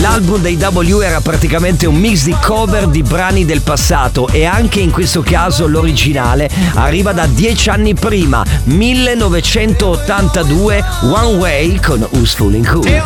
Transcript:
L'album dei W era praticamente un mix di cover di brani del passato e anche in questo caso l'originale arriva da 10 anni prima, 1982, One Way con Who's Fooling Who.